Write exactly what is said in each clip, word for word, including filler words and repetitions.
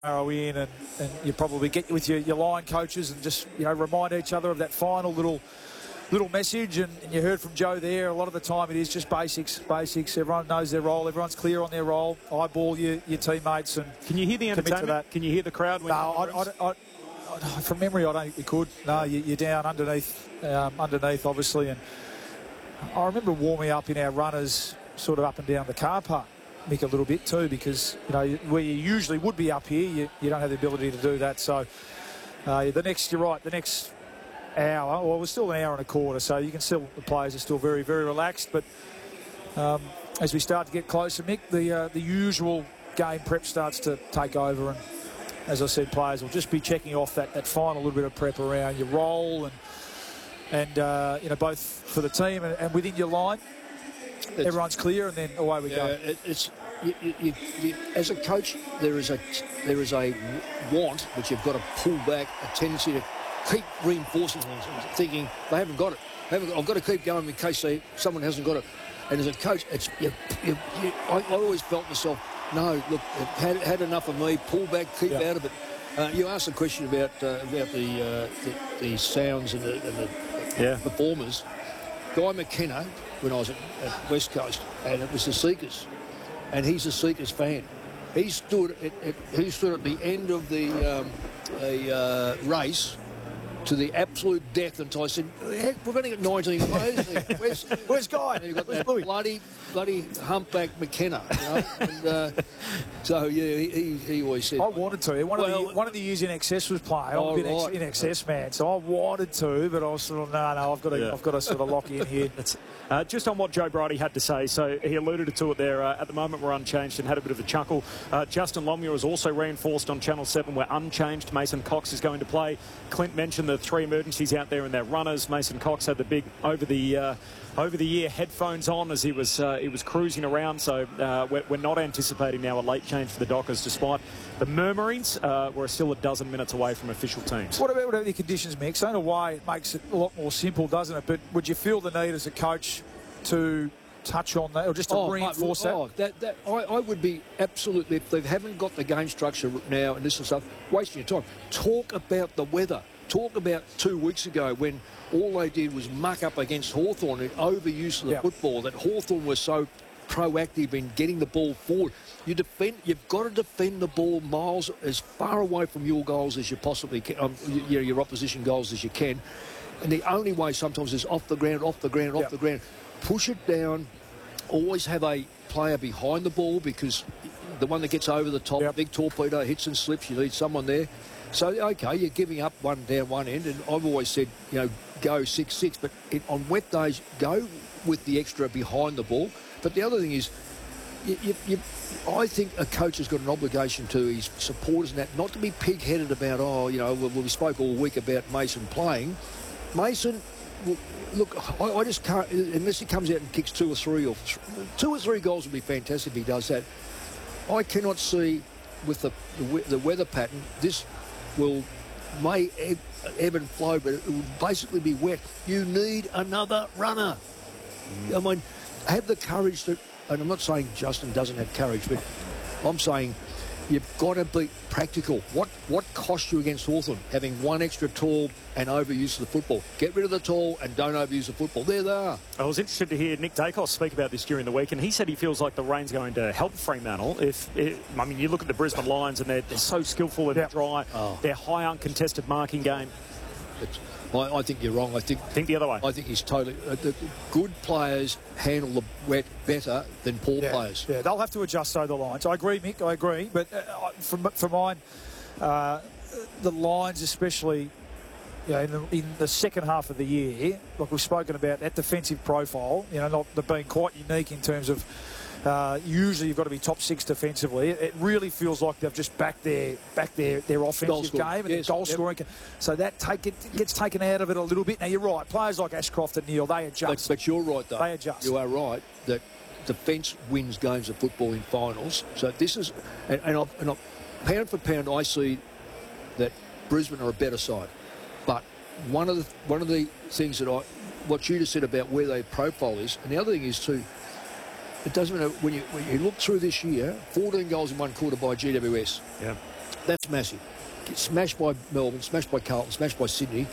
arrow in, and, and you probably get with your, your line coaches and just, you know, remind each other of that final little little message. And, and you heard from Joe there, a lot of the time it is just basics, basics. Everyone knows their role. Everyone's clear on their role. Eyeball your, your teammates. And can you hear the entertainment? That. Can you hear the crowd? When no, I, I, I, I, from memory, I don't think you could. No, you, you're down underneath, um, underneath, obviously. And I remember warming up in our runners sort of up and down the car park, Mick, a little bit too, because, you know, where you usually would be up here, you, you don't have the ability to do that. So uh, the next, you're right, the next hour, well, it was still an hour and a quarter, so you can still, the players are still very, very relaxed. But um, as we start to get closer, Mick, the uh, the usual game prep starts to take over, and as I said, players will just be checking off that, that final little bit of prep around your role, and and uh, you know, both for the team and, and within your line. It's, everyone's clear, and then away we yeah, go. It, it's you, you, you, as a coach, there is a there is a want, but you've got to pull back, a tendency to keep reinforcing things, thinking they haven't got it. They haven't got, I've got to keep going in case they, someone hasn't got it. And as a coach, it's you, you, you, I, I always felt myself, no, look, had, had enough of me, pull back, keep yeah. out of it. Uh, you asked a question about uh, about the, uh, the the sounds and the, and the yeah. performers. Guy McKenna, when I was at, at West Coast, and it was the Seekers, and he's a Seekers fan. He stood at, at he stood at the end of the um, the uh, race to the absolute death until I said, heck, we've only got nineteen players. Where's, where's Guy? And you've got that bloody, bloody humpback McKenna. You know? and, uh, so, yeah, he, he always said... I wanted to. One, well, of, the, one of the years in excess was playing. Oh, I'm a right. in excess man, so I wanted to, but I was sort of, no, no, I've got to, yeah. I've got to sort of lock in here. Uh, just on what Joe Bridie had to say, so he alluded to it there. Uh, at the moment, we're unchanged and had a bit of a chuckle. Uh, Justin Longmuir has also reinforced on Channel seven. We're unchanged. Mason Cox is going to play. Clint mentioned the three emergencies out there in their runners. Mason Cox had the big over the uh, over the ear headphones on as he was uh, he was cruising around. So uh, we're, we're not anticipating now a late change for the Dockers, despite the murmurings. Uh, we're still a dozen minutes away from official teams. What about whatever the conditions mix? So in a way, it makes it a lot more simple, doesn't it? But would you feel the need as a coach to touch on that, or just to oh, reinforce oh, that? that, that I, I would be absolutely, if they haven't got the game structure now and this and stuff, wasting your time. Talk about the weather. Talk about two weeks ago when all they did was muck up against Hawthorn and overuse of the yep. football, that Hawthorn was so proactive in getting the ball forward. You defend, you've got to defend the ball miles as far away from your goals as you possibly can, um, your, your opposition goals as you can. And the only way sometimes is off the ground, off the ground, off yep. the ground. Push it down. Always have a player behind the ball, because the one that gets over the top, yep. big torpedo, hits and slips, you need someone there. So, OK, you're giving up one down one end, and I've always said, you know, go six six, but it, on wet days, go with the extra behind the ball. But the other thing is, you, you, you, I think a coach has got an obligation to his supporters and that, not to be pig-headed about, oh, you know, well, we spoke all week about Mason playing. Mason... Well, look, I, I just can't, unless he comes out and kicks two or three or th two or three goals would be fantastic if he does that. I cannot see with the the, the weather pattern, this will may ebb, ebb and flow, but it will basically be wet. You need another runner. I mean, have the courage to, and I'm not saying Justin doesn't have courage, but I'm saying you've got to be practical. What what cost you against Hawthorn? Having one extra tall and overuse of the football. Get rid of the tall and don't overuse the football. There they are. I was interested to hear Nick Dacos speak about this during the week, and he said he feels like the rain's going to help Fremantle. If it, I mean, you look at the Brisbane Lions and they're, they're so skillful and yep. dry. Oh. They're high uncontested marking game. It's, I, I think you're wrong. I think think the other way. I think he's totally... Uh, the good players handle the wet better than poor yeah, players. Yeah, they'll have to adjust, though, the lines. I agree, Mick, I agree. But uh, for, for mine, uh, the lines especially, you know, in the, in the second half of the year, like we've spoken about, that defensive profile, you know, not being quite unique in terms of uh, usually you've got to be top six defensively. It really feels like they've just backed their back their, their offensive game and yes, their goal yep. scoring. So that take it gets taken out of it a little bit. Now, you're right. Players like Ashcroft and Neil, they adjust. But, but you're right, though. They adjust. You are right that defence wins games of football in finals. So this is... And, and, I, and I, pound for pound, I see that Brisbane are a better side. But one of the one of the things that I... What you just said about where their profile is, and the other thing is, too, it doesn't matter when you when you look through this year, fourteen goals in one quarter by G W S. Yeah. That's massive. Get smashed by Melbourne, smashed by Carlton, smashed by Sydney.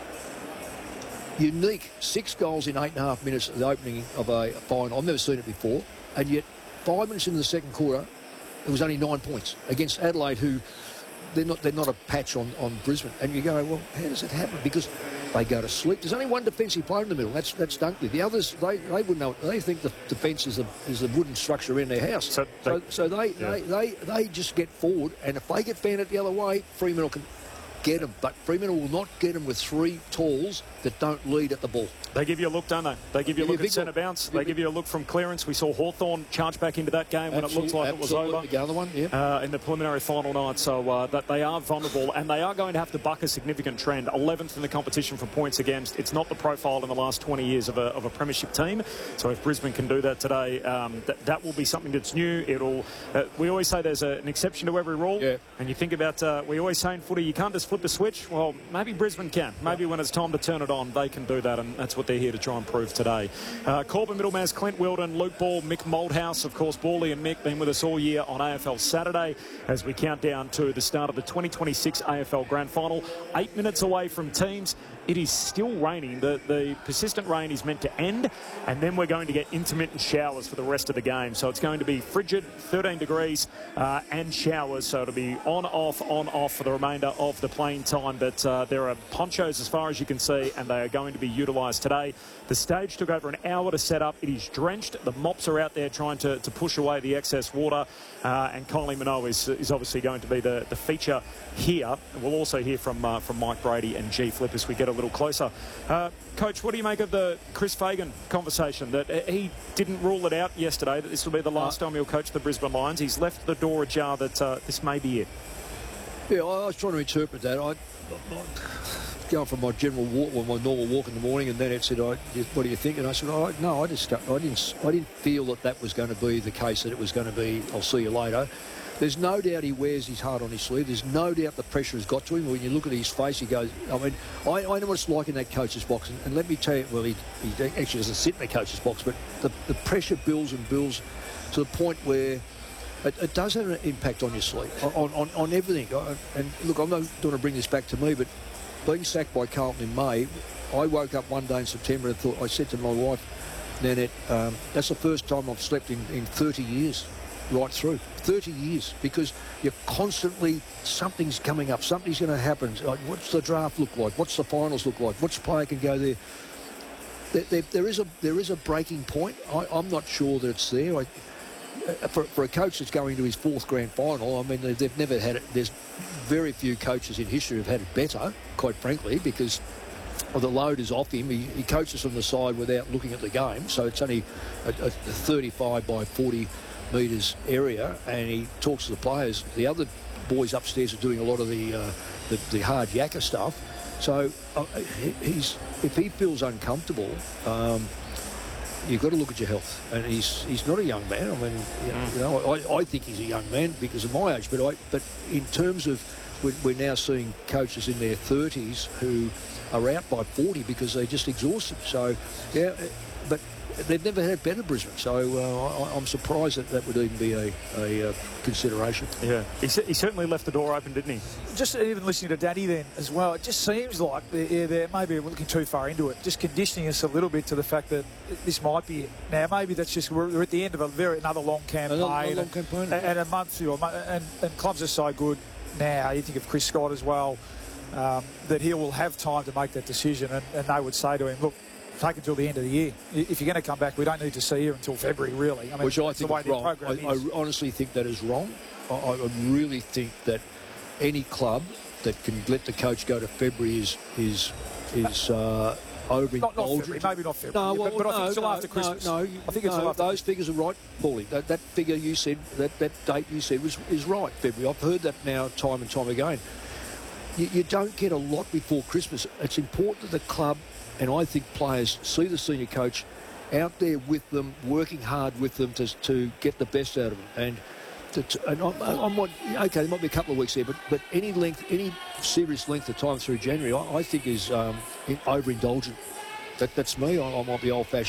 Unique. Six goals in eight and a half minutes at the opening of a final. I've never seen it before. And yet, five minutes into the second quarter, it was only nine points against Adelaide, who they're not they're not a patch on, on Brisbane. And you go, well, how does it happen? Because they go to sleep. There's only one defensive player in the middle. That's that's Dunkley. The others, they, they wouldn't know. They think the defence is the is the wooden structure in their house. So they, so, so they, yeah. they, they they just get forward, and if they get fanned it the other way, Fremantle can get them. But Fremantle will not get them with three talls that don't lead at the ball. They give you a look, don't they? They give you a look at centre bounce. They give you a look from clearance. We saw Hawthorn charge back into that game when it looked like it was over. The other one, yeah. Uh, in the preliminary final night. So uh, that they are vulnerable, and they are going to have to buck a significant trend. eleventh in the competition for points against. It's not the profile in the last twenty years of a, of a premiership team. So if Brisbane can do that today, um, that, that will be something that's new. It'll. Uh, we always say there's a, an exception to every rule. Yeah. And you think about, uh, we always say in footy, you can't just flip a switch. Well, maybe Brisbane can. Maybe when it's time to turn it on, they can do that, and that's what they're here to try and prove today. Uh, Corbin Middlemans, Clint Wilden, Luke Ball, Mick Moldhouse, of course, Bally and Mick been with us all year on A F L Saturday as we count down to the start of the twenty twenty-six A F L Grand Final. Eight minutes away from teams. It is still raining. The, the persistent rain is meant to end, and then we're going to get intermittent showers for the rest of the game. So it's going to be frigid, thirteen degrees, uh, and showers. So it'll be on, off, on, off for the remainder of the playing time. But uh, there are ponchos as far as you can see, and they are going to be utilised today. The stage took over an hour to set up. It is drenched. The mops are out there trying to, to push away the excess water. Uh, and Kylie Minogue is, is obviously going to be the, the feature here. We'll also hear from uh, from Mike Brady and G Flip as we get a little closer. Uh, Coach, what do you make of the Chris Fagan conversation? That uh, he didn't rule it out yesterday, that this will be the last uh, time he'll coach the Brisbane Lions. He's left the door ajar that uh, this may be it. Yeah, I was trying to interpret that. I, I going from my general walk, well, my normal walk in the morning, and then it said, "What do you think?" And I said, oh, "No, I just, I didn't, I didn't feel that that was going to be the case. That it was going to be, I'll see you later." There's no doubt he wears his heart on his sleeve. There's no doubt the pressure has got to him. When you look at his face, he goes, I mean, I, I know what it's like in that coach's box. And, and let me tell you, well, he, he actually doesn't sit in the coach's box, but the, the pressure builds and builds to the point where it, it does have an impact on your sleep, on, on, on everything. And look, I'm not going to bring this back to me, but being sacked by Carlton in May, I woke up one day in September and thought, I said to my wife, Nanette, um, that's the first time I've slept in, in thirty years. Right through thirty years, because you're constantly, something's coming up, something's going to happen. Like, what's the draft look like? What's the finals look like? Which player can go there? There, there, there is a there is a breaking point. I, I'm not sure that it's there. I, for, for a coach that's going to his fourth grand final, I mean, they've never had it. There's very few coaches in history who've had it better, quite frankly, because well, the load is off him. He, he coaches from the side without looking at the game, so it's only a, a thirty-five by forty metres area, and he talks to the players. The other boys upstairs are doing a lot of the uh, the, the hard yakka stuff. So uh, he's if he feels uncomfortable, um, you've got to look at your health. And he's he's not a young man. I mean, you know, you know I, I think he's a young man because of my age. But I but in terms of we're, we're now seeing coaches in their thirties who are out by forty because they're just exhausted. So yeah, but. They've never had better Brisbane, so uh, I, I'm surprised that that would even be a, a uh, consideration. Yeah, he, he certainly left the door open, didn't he? Just even listening to Daddy then as well, it just seems like they're, yeah, they're maybe we're looking too far into it, just conditioning us a little bit to the fact that this might be it. Now, maybe that's just, we're, we're at the end of a very another long campaign. Another, another long and, campaign. And, and a month, you know, and, and clubs are so good now. You think of Chris Scott as well, um, that he will have time to make that decision, and, and they would say to him, look, take until the end of the year. If you're going to come back, we don't need to see you until February, really. I mean, Which I think the way is wrong. I, I honestly think that is wrong. I, I really think that any club that can let the coach go to February is is is uh, overindulgent. Not, not February, maybe not February. No, well, but, but no, I think it's no, after Christmas. No, no, I think no, it's after those figures are right, Paulie. That, that figure you said, that, that date you said was is right, February. I've heard that now time and time again. You, you don't get a lot before Christmas. It's important that the club, and I think players, see the senior coach out there with them, working hard with them to, to get the best out of them. And, to, to, and I'm, I'm not, okay, there might be a couple of weeks there, but, but any length, any serious length of time through January, I, I think is um, overindulgent. That, that's me. I, I might be old-fashioned.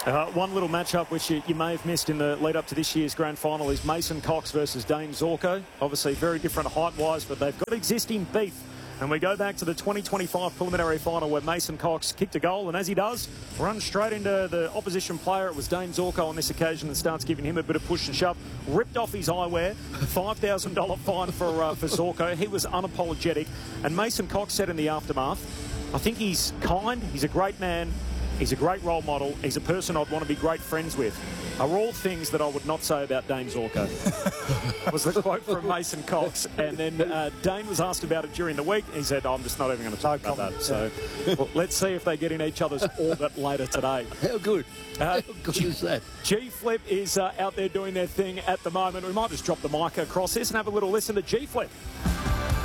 Uh, one little matchup which you, you may have missed in the lead up to this year's grand final is Mason Cox versus Dane Zorko. Obviously very different height-wise, but they've got existing beef. And we go back to the twenty twenty-five preliminary final where Mason Cox kicked a goal, and as he does, runs straight into the opposition player. It was Dane Zorko on this occasion and starts giving him a bit of push and shove. Ripped off his eyewear, five thousand dollars fine for, uh, for Zorko. He was unapologetic. And Mason Cox said in the aftermath, I think he's kind, he's a great man, he's a great role model, he's a person I'd want to be great friends with. Are all things that I would not say about Dane Zorko. Was the quote from Mason Cox. And then uh, Dane was asked about it during the week. He said, oh, I'm just not even going to talk no about comment. that. So well, let's see if they get in each other's orbit later today. How good? Uh, How good is that? G-Flip is uh, out there doing their thing at the moment. We might just drop the mic across this and have a little listen to G-Flip.